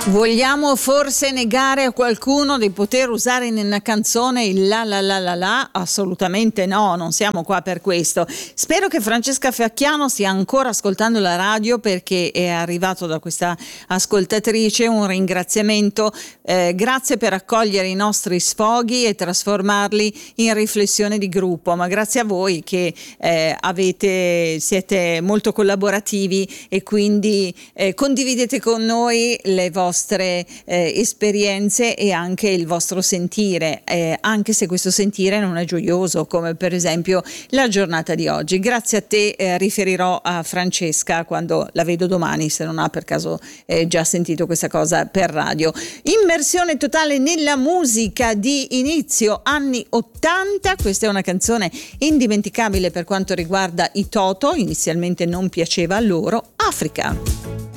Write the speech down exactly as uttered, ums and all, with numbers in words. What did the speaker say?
Vogliamo forse negare a qualcuno di poter usare in una canzone il la la la la la? Assolutamente no, non siamo qua per questo. Spero che Francesca Facchiano stia ancora ascoltando la radio, perché è arrivato da questa ascoltatrice un ringraziamento. Eh, grazie per accogliere i nostri sfoghi e trasformarli in riflessione di gruppo, ma grazie a voi che eh, avete, siete molto collaborativi e quindi eh, condividete con noi le vostre vostre eh, esperienze e anche il vostro sentire, eh, anche se questo sentire non è gioioso, come per esempio la giornata di oggi. Grazie a te, eh, riferirò a Francesca quando la vedo domani, se non ha per caso eh, già sentito questa cosa per radio. Immersione totale nella musica di inizio anni ottanta. Questa è una canzone indimenticabile per quanto riguarda i Toto, inizialmente non piaceva a loro. Africa.